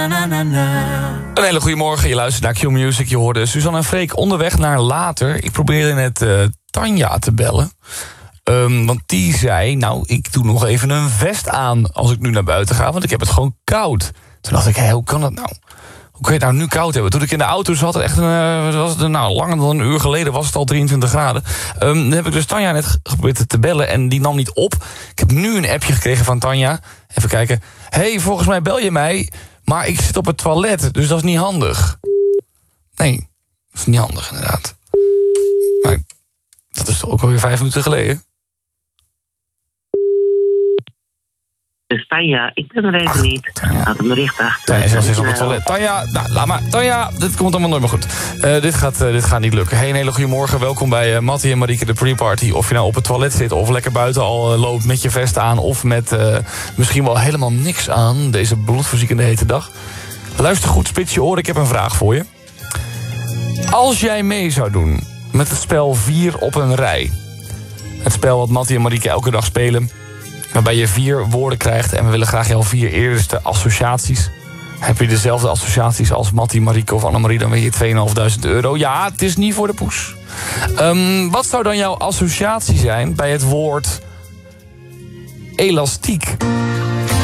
Een hele goede morgen, je luistert naar Q-Music. Je hoorde Suzanne en Freek onderweg naar later. Ik probeerde net Tanja te bellen. Want die zei, nou, ik doe nog even een vest aan als ik nu naar buiten ga, want ik heb het gewoon koud. Toen dacht ik, hoe kan dat nou? Hoe kun je het nou nu koud hebben? Toen ik in de auto zat, langer dan een uur geleden was het al 23 graden. Dan heb ik dus Tanja net geprobeerd te bellen en die nam niet op. Ik heb nu een appje gekregen van Tanja. Even kijken. Volgens mij bel je mij, maar ik zit op het toilet, dus dat is niet handig. Nee, dat is niet handig inderdaad. Maar dat is toch ook alweer 5 minuten geleden? Dus Tanja, ik ben er even niet. Laat hem bericht achter. Tanja is op het toilet. Tanja, laat maar. Tanja, dit komt allemaal nooit meer goed. Dit gaat niet lukken. Een hele goede morgen. Welkom bij Mattie en Marieke, de pre-party. Of je nou op het toilet zit of lekker buiten al loopt met je vest aan, of met misschien wel helemaal niks aan deze bloedverziekende hete dag. Luister goed, spits je oren, ik heb een vraag voor je. Als jij mee zou doen met het spel 4 op een rij. Het spel wat Mattie en Marieke elke dag spelen, waarbij je 4 woorden krijgt en we willen graag jouw 4 eerste associaties. Heb je dezelfde associaties als Mattie, Marieke of Annemarie, dan win je €2.500. Ja, het is niet voor de poes. Wat zou dan jouw associatie zijn bij het woord elastiek?